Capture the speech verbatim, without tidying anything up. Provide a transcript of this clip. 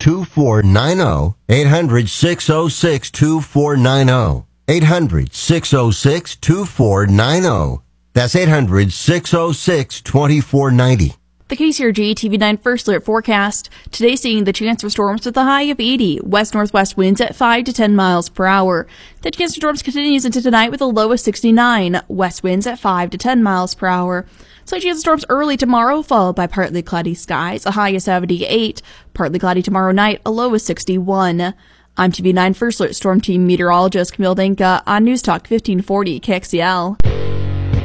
two four nine zero. eight hundred, six oh six, two four nine zero. eight hundred, six oh six, two four nine zero. That's eight hundred, six oh six, two four nine zero. The K C R G T V nine First Alert forecast. Today seeing the chance for storms with a high of eighty. West-northwest winds at five to ten miles per hour. The chance for storms continues into tonight with a low of sixty-nine. West winds at five to ten miles per hour. Slight chance of storms early tomorrow, followed by partly cloudy skies. A high of seventy-eight. Partly cloudy tomorrow night, a low of sixty-one. I'm T V nine First Alert Storm Team meteorologist Camille Danka on News Talk fifteen forty K X E L.